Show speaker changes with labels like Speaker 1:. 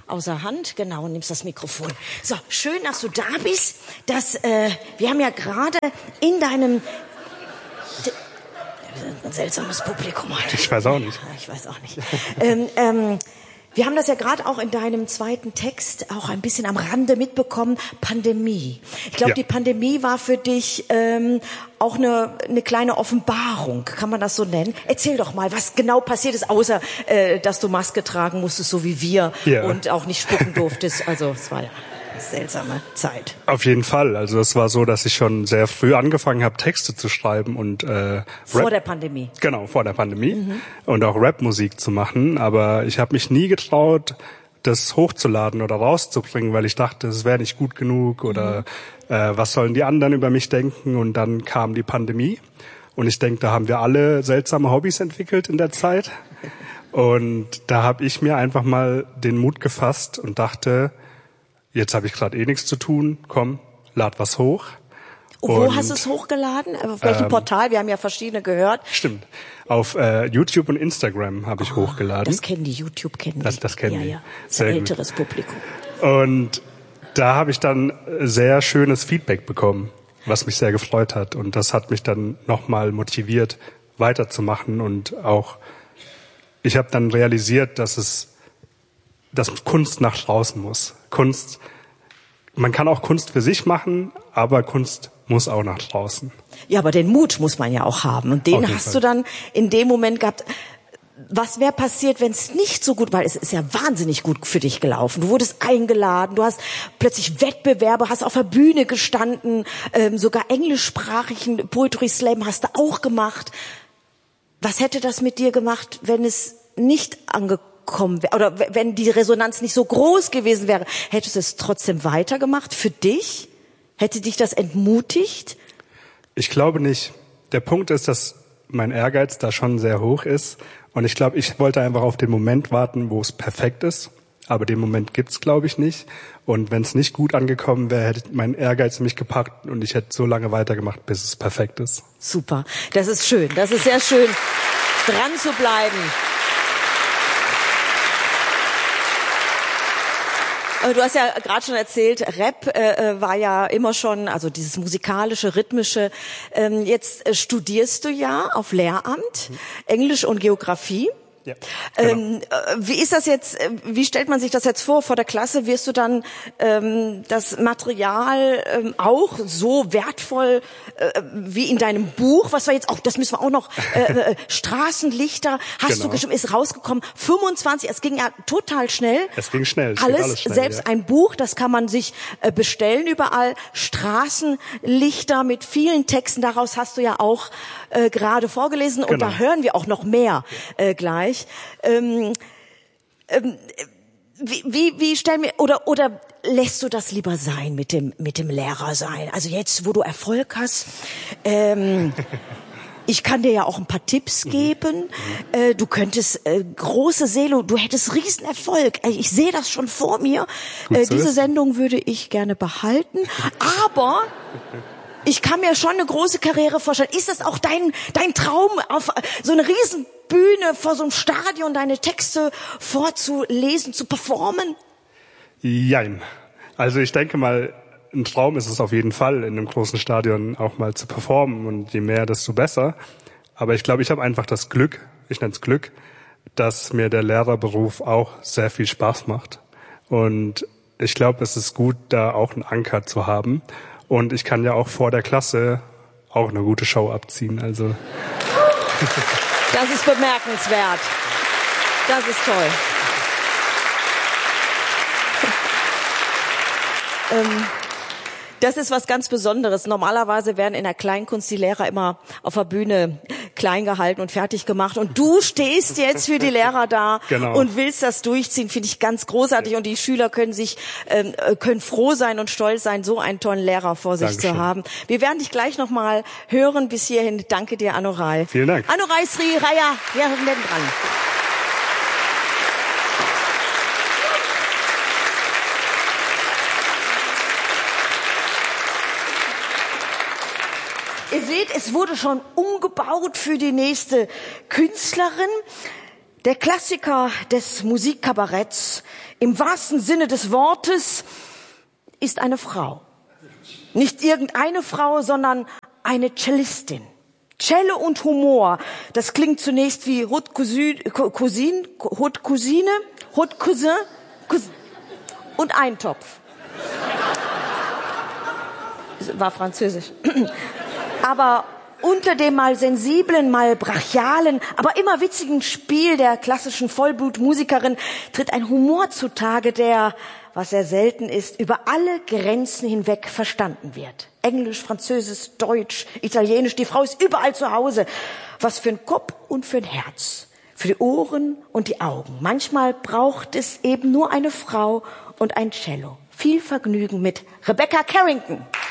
Speaker 1: außer Hand, genau, und nimmst das Mikrofon. So, schön, dass du da bist. Wir haben ja gerade in deinem... Ein seltsames Publikum heute.
Speaker 2: Ich weiß auch nicht.
Speaker 1: Ich weiß auch nicht. Wir haben das ja gerade auch in deinem zweiten Text auch ein bisschen am Rande mitbekommen, Pandemie. Ich glaube, die Pandemie war für dich auch eine kleine Offenbarung, kann man das so nennen? Erzähl doch mal, was genau passiert ist, außer dass du Maske tragen musstest, so wie wir, und auch nicht spucken durftest. Also es war eine seltsame Zeit.
Speaker 2: Auf jeden Fall. Also es war so, dass ich schon sehr früh angefangen habe, Texte zu schreiben und
Speaker 1: vor der Pandemie.
Speaker 2: Genau, vor der Pandemie. Und auch Rapmusik zu machen. Aber ich habe mich nie getraut, das hochzuladen oder rauszubringen, weil ich dachte, es wäre nicht gut genug oder was sollen die anderen über mich denken? Und dann kam die Pandemie. Und ich denke, da haben wir alle seltsame Hobbys entwickelt in der Zeit. Und da habe ich mir einfach mal den Mut gefasst und dachte, jetzt habe ich gerade nichts zu tun, komm, lad was hoch.
Speaker 1: Und wo hast du es hochgeladen? Auf welchem Portal? Wir haben ja verschiedene gehört.
Speaker 2: Stimmt. Auf YouTube und Instagram habe ich hochgeladen.
Speaker 1: Das kennen die, YouTube kennen die.
Speaker 2: Das kennen die.
Speaker 1: Ja, sehr älteres Publikum.
Speaker 2: Und da habe ich dann sehr schönes Feedback bekommen, was mich sehr gefreut hat. Und das hat mich dann nochmal motiviert, weiterzumachen. Und auch, ich habe dann realisiert, dass Kunst nach draußen muss. Man kann auch Kunst für sich machen, aber Kunst muss auch nach draußen.
Speaker 1: Ja, aber den Mut muss man ja auch haben. Und den hast du dann in dem Moment gehabt. Was wäre passiert, wenn es nicht so gut war? Es ist ja wahnsinnig gut für dich gelaufen. Du wurdest eingeladen, du hast plötzlich Wettbewerbe, hast auf der Bühne gestanden, sogar englischsprachigen Poetry Slam hast du auch gemacht. Was hätte das mit dir gemacht, wenn es nicht angekommen wäre? Oder wenn die Resonanz nicht so groß gewesen wäre? Hättest du es trotzdem weitergemacht für dich? Hätte dich das entmutigt?
Speaker 2: Ich glaube nicht. Der Punkt ist, dass mein Ehrgeiz da schon sehr hoch ist. Und ich glaube, ich wollte einfach auf den Moment warten, wo es perfekt ist. Aber den Moment gibt's, glaube ich, nicht. Und wenn es nicht gut angekommen wäre, hätte mein Ehrgeiz mich gepackt und ich hätte so lange weitergemacht, bis es perfekt ist.
Speaker 1: Super. Das ist schön. Das ist sehr schön, dran zu bleiben. Du hast ja gerade schon erzählt, Rap war ja immer schon, also dieses musikalische, rhythmische. Jetzt studierst du ja auf Lehramt, Englisch und Geografie.
Speaker 2: Ja, genau.
Speaker 1: Wie ist das jetzt, wie stellt man sich das jetzt vor? Vor der Klasse wirst du dann das Material auch so wertvoll wie in deinem Buch, was wir jetzt auch, das müssen wir auch noch, Straßenlichter, hast du geschrieben, ist rausgekommen, 25, es ging ja total schnell.
Speaker 2: Es ging schnell.
Speaker 1: Alles schnell, selbst ein Buch, das kann man sich bestellen überall, Straßenlichter mit vielen Texten, daraus hast du ja auch gerade vorgelesen und da hören wir auch noch mehr gleich. Wie stellen wir, oder lässt du das lieber sein mit dem Lehrer sein? Also jetzt, wo du Erfolg hast, ich kann dir ja auch ein paar Tipps geben. Du könntest große Seele, du hättest Riesenerfolg. Ich sehe das schon vor mir. Diese Sendung würde ich gerne behalten, aber ich kann mir schon eine große Karriere vorstellen. Ist das auch dein Traum, auf so eine Riesenbühne vor so einem Stadion deine Texte vorzulesen, zu performen?
Speaker 2: Jein. Also ich denke mal, ein Traum ist es auf jeden Fall, in einem großen Stadion auch mal zu performen. Und je mehr, desto besser. Aber ich glaube, ich habe einfach das Glück, ich nenne es Glück, dass mir der Lehrerberuf auch sehr viel Spaß macht. Und ich glaube, es ist gut, da auch einen Anker zu haben. Und ich kann ja auch vor der Klasse auch eine gute Show abziehen. Also
Speaker 1: das ist bemerkenswert. Das ist toll. Das ist was ganz Besonderes. Normalerweise werden in der Kleinkunst die Lehrer immer auf der Bühne klein gehalten und fertig gemacht. Und du stehst jetzt für die Lehrer da und willst das durchziehen. Finde ich ganz großartig. Und die Schüler können froh sein und stolz sein, so einen tollen Lehrer vor sich zu haben. Wir werden dich gleich nochmal hören. Bis hierhin danke dir, Anurai.
Speaker 2: Vielen Dank.
Speaker 1: Anurai Sri Raya, wir sind dran. Ihr seht, es wurde schon umgebaut für die nächste Künstlerin. Der Klassiker des Musikkabaretts im wahrsten Sinne des Wortes ist eine Frau. Nicht irgendeine Frau, sondern eine Cellistin. Cello und Humor, das klingt zunächst wie Haute Cousine und Eintopf. War französisch. Aber unter dem mal sensiblen, mal brachialen, aber immer witzigen Spiel der klassischen Vollblutmusikerin tritt ein Humor zutage, der, was sehr selten ist, über alle Grenzen hinweg verstanden wird. Englisch, Französisch, Deutsch, Italienisch, die Frau ist überall zu Hause. Was für ein Kopf und für ein Herz, für die Ohren und die Augen. Manchmal braucht es eben nur eine Frau und ein Cello. Viel Vergnügen mit Rebecca Carrington.